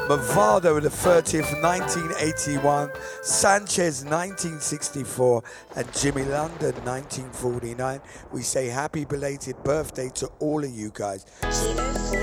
Movado the 30th, 1981, Sanchez 1964, and Jimmy London 1949. We say happy belated birthday to all of you guys.